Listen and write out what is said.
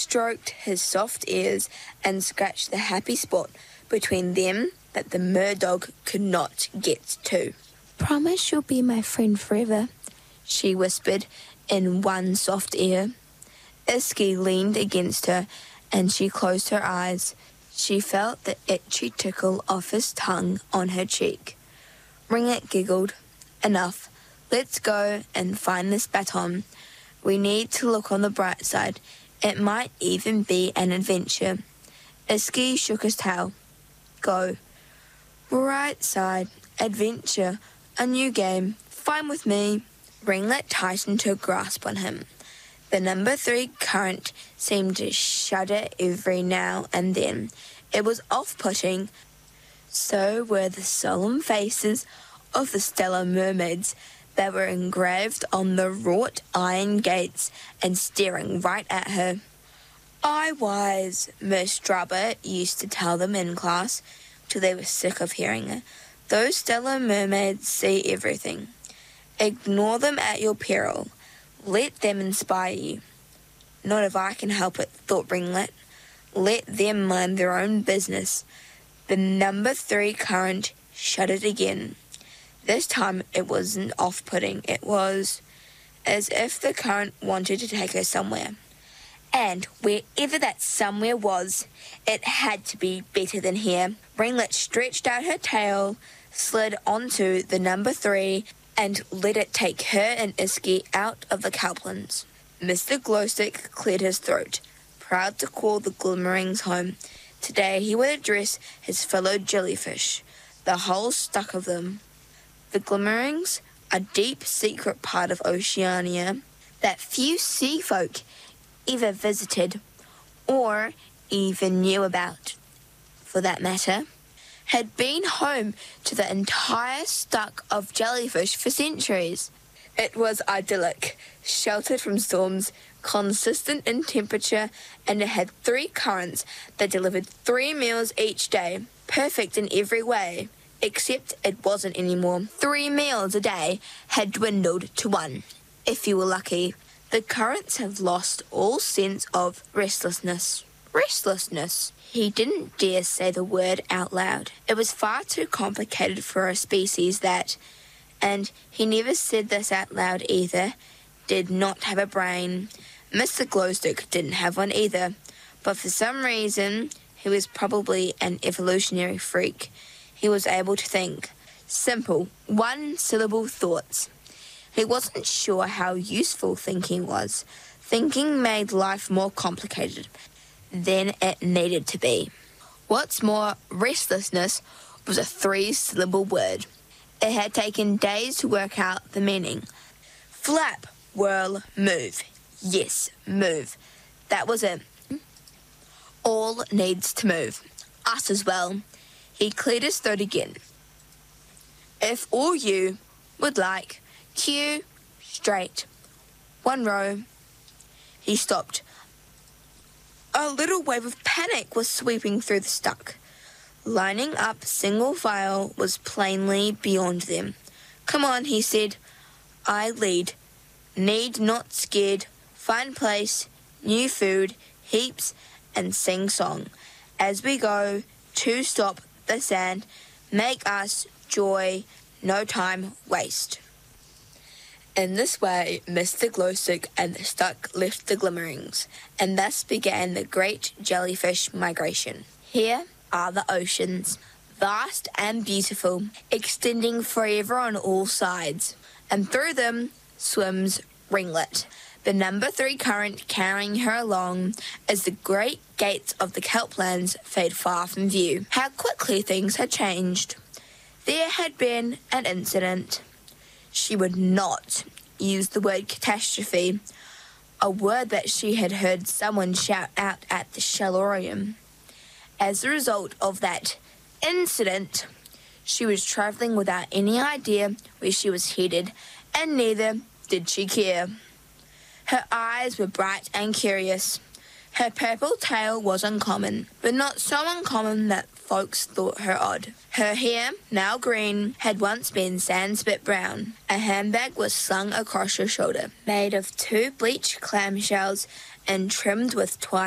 stroked his soft ears and scratched the happy spot between them that the Murdog could not get to. "Promise you'll be my friend forever," she whispered in one soft ear. Isky leaned against her and she closed her eyes. She felt the itchy tickle of his tongue on her cheek. Ringlet giggled. "Enough. Let's go and find this baton. We need to look on the bright side. It might even be an adventure." Isky shook his tail. "Go. Bright side, adventure, a new game. Fine with me." Ringlet tightened her grasp on him. The number 3 current seemed to shudder every now and then. It was off-putting. So were the solemn faces of the stellar mermaids that were engraved on the wrought iron gates and staring right at her. "Eye wise," Miss Drubber used to tell them in class, till they were sick of hearing it. "Those stellar mermaids see everything. Ignore them at your peril. Let them inspire you." "Not if I can help it," thought Ringlet. Let them mind their own business. The number 3 current shuddered again. This time it wasn't off-putting. It was as if the current wanted to take her somewhere. And wherever that somewhere was, it had to be better than here. Ringlet stretched out her tail, slid onto the number 3, and let it take her and Isky out of the Kelplands. Mr. Glowstick cleared his throat, proud to call the Glimmerings home. Today he would address his fellow jellyfish, the whole stock of them. The Glimmerings, a deep secret part of Oceania that few sea folk ever visited or even knew about, for that matter, had been home to the entire stock of jellyfish for centuries. It was idyllic, sheltered from storms, consistent in temperature, and it had 3 currents that delivered 3 meals each day, perfect in every way, except it wasn't anymore. 3 meals a day had dwindled to 1, if you were lucky. The currents have lost all sense of restlessness. Restlessness. He didn't dare say the word out loud. It was far too complicated for a species that, and he never said this out loud either, did not have a brain. Mr. Glowstick didn't have one either, but for some reason, he was probably an evolutionary freak. He was able to think. Simple, one-syllable thoughts. He wasn't sure how useful thinking was. Thinking made life more complicated than it needed to be. What's more, restlessness was a 3-syllable word. It had taken days to work out the meaning. Flap, whirl, move. Yes, move. That was it. All needs to move. Us as well. He cleared his throat again. If all you would like, queue, straight, 1 row. He stopped. A little wave of panic was sweeping through the stock. Lining up single file was plainly beyond them. Come on, he said. I lead. Need not scared. Find place, new food, heaps, and sing song. As we go, to stop the sand, make us joy, no time waste. In this way, Mr. Glowstick and the stock left the Glimmerings, and thus began the great jellyfish migration. Here are the oceans, vast and beautiful, extending forever on all sides, and through them swims Ringlet, the number 3 current carrying her along as the great gates of the Kelplands fade far from view. How quickly things had changed. There had been an incident. She would not use the word catastrophe, a word that she had heard someone shout out at the Shellorium. As a result of that incident, she was travelling without any idea where she was headed, and neither did she care. Her eyes were bright and curious. Her purple tail was uncommon, but not so uncommon that folks thought her odd. Her hair, now green, had once been sandspit brown. A handbag was slung across her shoulder, made of 2 bleached clamshells and trimmed with twine.